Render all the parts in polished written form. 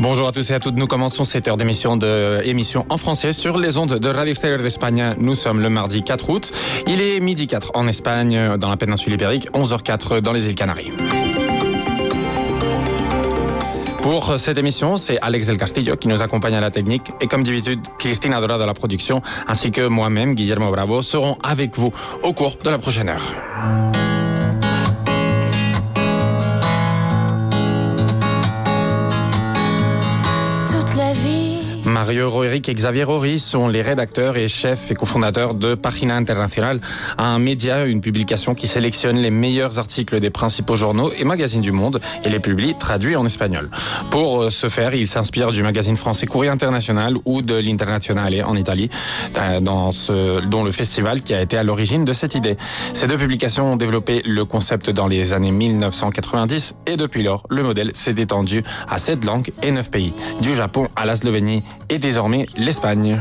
Bonjour à tous et à toutes, nous commençons cette heure d'émission en français sur les ondes de Radio Extérieure d'Espagne. Nous sommes le mardi 4 août, il est midi 4 en Espagne, dans la péninsule ibérique, 11h04 dans les îles Canaries. Pour cette émission, c'est Alex del Castillo qui nous accompagne à la technique et comme d'habitude, Cristina Dorado à la production ainsi que moi-même, Guillermo Bravo, seront avec vous au cours de la prochaine heure. Mario Roerich et Xavier Rory sont les rédacteurs et chefs et cofondateurs de Página Internacional, un média, une publication qui sélectionne les meilleurs articles des principaux journaux et magazines du monde et les publie traduits en espagnol. Pour ce faire, ils s'inspirent du magazine français Courrier International ou de l'Internazionale en Italie, dont le festival qui a été à l'origine de cette idée. Ces deux publications ont développé le concept dans les années 1990 et depuis lors, le modèle s'est étendu à 7 langues et 9 pays, du Japon à la Slovénie et désormais l'Espagne.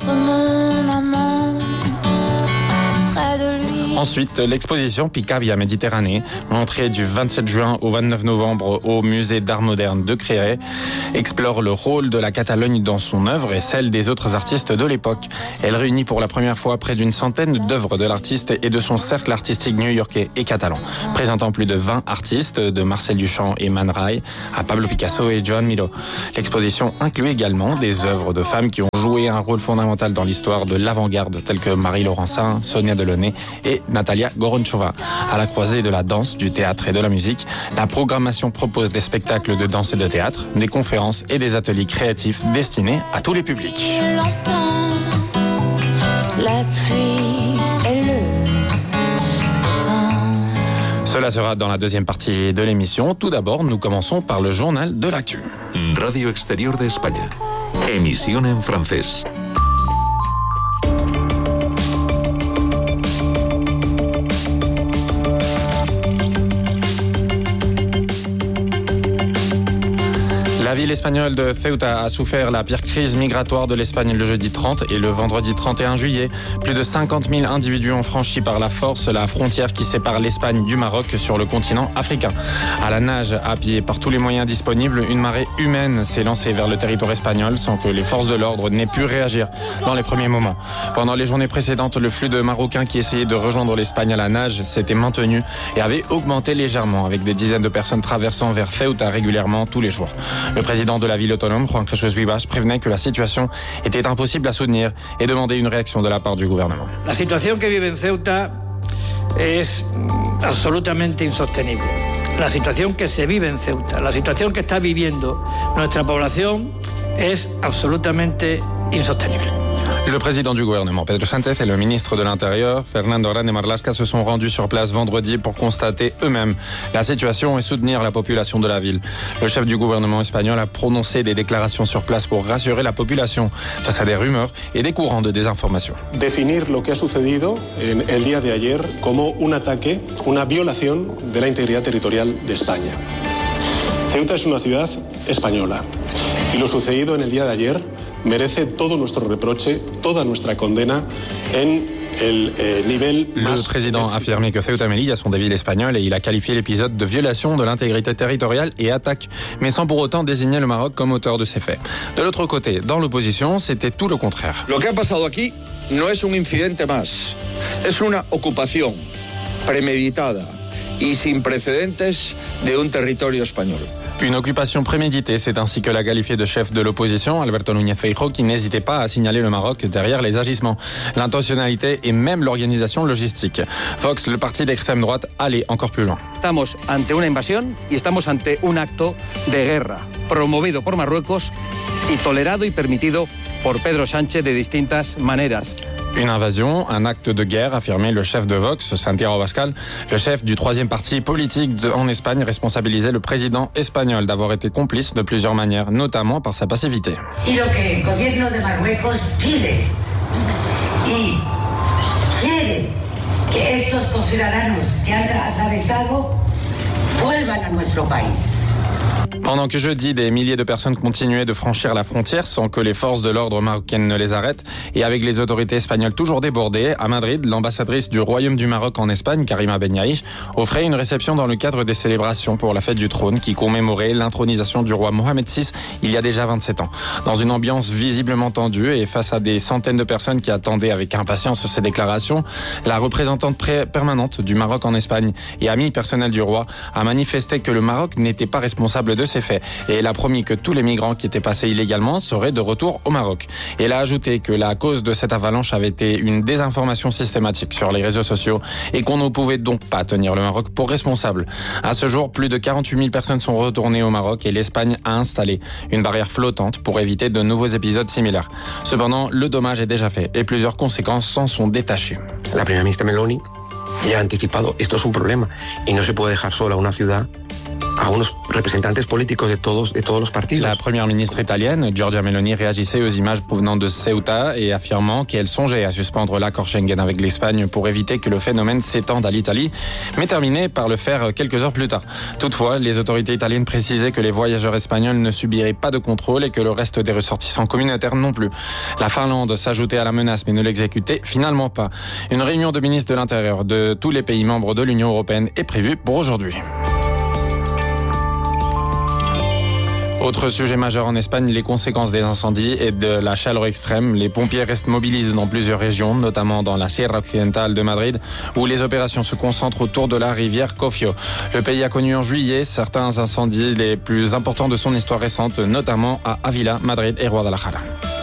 Ensuite, l'exposition Picabia Méditerranée, montrée du 27 juin au 29 novembre au musée d'art moderne de Créret, explore le rôle de la Catalogne dans son œuvre et celle des autres artistes de l'époque. Elle réunit pour la première fois près d'une centaine d'œuvres de l'artiste et de son cercle artistique new-yorkais et catalan, présentant plus de 20 artistes, de Marcel Duchamp et Man Ray à Pablo Picasso et Joan Miró. L'exposition inclut également des œuvres de femmes qui ont joué un rôle fondamental dans l'histoire de l'avant-garde, telles que Marie Laurencin, Sonia Delaunay et Natalia Goronchova. À la croisée de la danse, du théâtre et de la musique, la programmation propose des spectacles de danse et de théâtre, des conférences et des ateliers créatifs destinés à tous les publics. La pluie et Cela sera dans la deuxième partie de l'émission. Tout d'abord, nous commençons par le journal de l'actu. Radio Exterior de España. Emisión en francés. La ville espagnole de Ceuta a souffert la pire crise migratoire de l'Espagne le jeudi 30 et le vendredi 31 juillet. Plus de 50 000 individus ont franchi par la force la frontière qui sépare l'Espagne du Maroc sur le continent africain. À la nage, à pied, par tous les moyens disponibles, une marée humaine s'est lancée vers le territoire espagnol sans que les forces de l'ordre n'aient pu réagir dans les premiers moments. Pendant les journées précédentes, le flux de Marocains qui essayaient de rejoindre l'Espagne à la nage s'était maintenu et avait augmenté légèrement avec des dizaines de personnes traversant vers Ceuta régulièrement tous les jours. Le président de la ville autonome, Juan Jesús Vivas, prévenait que la situation était impossible à soutenir et demandait une réaction de la part du gouvernement. La situación que vive en Ceuta es absolutamente insostenible. La situación que se vive en Ceuta, la situación que está viviendo nuestra población es absolutamente insostenible. Le président du gouvernement, Pedro Sánchez, et le ministre de l'Intérieur, Fernando Grande Marlaska, se sont rendus sur place vendredi pour constater eux-mêmes la situation et soutenir la population de la ville. Le chef du gouvernement espagnol a prononcé des déclarations sur place pour rassurer la population face à des rumeurs et des courants de désinformation. Definir lo que ha sucedido en el día de ayer como un ataque, una violación de la integridad territorial de España. Ceuta es una ciudad española y lo sucedido en el día de ayer merece todo nuestro reproche, toda nuestra condena en el nivel más... Le président a affirmé que Ceuta et Melilla sont des villes espagnoles et il a qualifié l'épisode de violation de l'intégrité territoriale et attaque, mais sans pour autant désigner le Maroc comme auteur de ces faits. De l'autre côté, dans l'opposition, c'était tout le contraire. Lo que ha pasado aquí no es un incidente más, es una ocupación premeditada y sin precedentes de un territorio español. Une occupation préméditée, c'est ainsi que l'a qualifié de chef de l'opposition, Alberto Núñez Feijóo, qui n'hésitait pas à signaler le Maroc derrière les agissements, l'intentionnalité et même l'organisation logistique. Vox, le parti d'extrême droite, allait encore plus loin. Estamos ante una invasión y estamos ante un acto de guerra promovido por Marruecos y tolerado y permitido por Pedro Sánchez de distintas maneras. Une invasion, un acte de guerre, affirmait le chef de Vox, Santiago Abascal. Le chef du troisième parti politique en Espagne responsabilisait le président espagnol d'avoir été complice de plusieurs manières, notamment par sa passivité. Y lo que el gobierno de Marruecos pide y quiere que estos conciudadanos que han atravesado vuelvan a nuestro país. Pendant que jeudi, des milliers de personnes continuaient de franchir la frontière sans que les forces de l'ordre marocaines ne les arrêtent, et avec les autorités espagnoles toujours débordées, à Madrid, l'ambassadrice du Royaume du Maroc en Espagne, Karima Benyaïch, offrait une réception dans le cadre des célébrations pour la fête du trône qui commémorait l'intronisation du roi Mohamed VI il y a déjà 27 ans. Dans une ambiance visiblement tendue et face à des centaines de personnes qui attendaient avec impatience ces déclarations, la représentante permanente du Maroc en Espagne et amie personnelle du roi a manifesté que le Maroc n'était pas responsable de ces faits et elle a promis que tous les migrants qui étaient passés illégalement seraient de retour au Maroc. Elle a ajouté que la cause de cette avalanche avait été une désinformation systématique sur les réseaux sociaux et qu'on ne pouvait donc pas tenir le Maroc pour responsable. À ce jour, plus de 48 000 personnes sont retournées au Maroc et l'Espagne a installé une barrière flottante pour éviter de nouveaux épisodes similaires. Cependant, le dommage est déjà fait et plusieurs conséquences s'en sont détachées. La primera ministra Meloni ya ha anticipado, esto es un problema y no se puede dejar sola una ciudad a unos representantes políticos de todos los partidos. La première ministre italienne, Giorgia Meloni, réagissait aux images provenant de Ceuta et affirmant qu'elle songeait à suspendre l'accord Schengen avec l'Espagne pour éviter que le phénomène s'étende à l'Italie, mais terminait par le faire quelques heures plus tard. Toutefois, les autorités italiennes précisaient que les voyageurs espagnols ne subiraient pas de contrôle et que le reste des ressortissants communautaires non plus. La Finlande s'ajoutait à la menace mais ne l'exécutait finalement pas. Une réunion de ministres de l'Intérieur de tous les pays membres de l'Union européenne est prévue pour aujourd'hui. Autre sujet majeur en Espagne, les conséquences des incendies et de la chaleur extrême. Les pompiers restent mobilisés dans plusieurs régions, notamment dans la Sierra Occidentale de Madrid, où les opérations se concentrent autour de la rivière Cofio. Le pays a connu en juillet certains incendies les plus importants de son histoire récente, notamment à Ávila, Madrid et Guadalajara.